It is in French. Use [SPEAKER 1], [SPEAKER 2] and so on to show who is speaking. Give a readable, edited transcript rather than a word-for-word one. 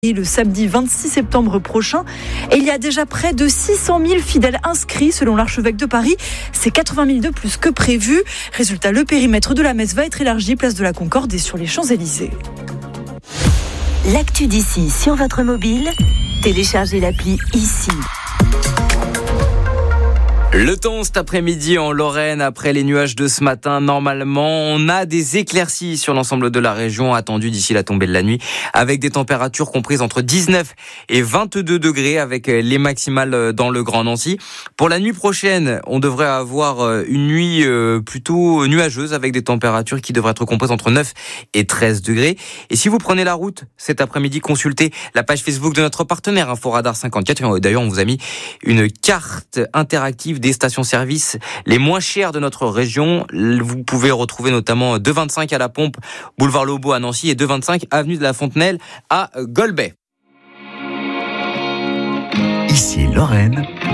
[SPEAKER 1] le samedi 26 septembre prochain. Et il y a déjà près de 600 000 fidèles inscrits selon l'archevêque de Paris. C'est 80 000 de plus que prévu. Résultat, le périmètre de la messe va être élargi, place de la Concorde et sur les Champs-Élysées.
[SPEAKER 2] L'actu d'ici sur votre mobile, téléchargez l'appli ici.
[SPEAKER 3] Le temps cet après-midi en Lorraine, après les nuages de ce matin, normalement, on a des éclaircies sur l'ensemble de la région attendues d'ici la tombée de la nuit, avec des températures comprises entre 19 et 22 degrés, avec les maximales dans le Grand Nancy. Pour la nuit prochaine, on devrait avoir une nuit plutôt nuageuse, avec des températures qui devraient être comprises entre 9 et 13 degrés. Et si vous prenez la route cet après-midi, consultez la page Facebook de notre partenaire Inforadar 54. D'ailleurs, on vous a mis une carte interactive des stations-service les moins chères de notre région. Vous pouvez retrouver notamment 2,25 à la Pompe, boulevard Lobo à Nancy, et 2,25 avenue de la Fontenelle à Golbet.
[SPEAKER 4] Ici Lorraine.